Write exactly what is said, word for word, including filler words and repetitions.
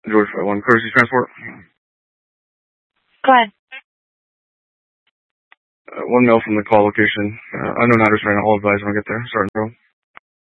George five one, courtesy transport. Go ahead. Uh, one mail from the call location. Uh, unknown address right now. I'll advise when I get there. Starting to go.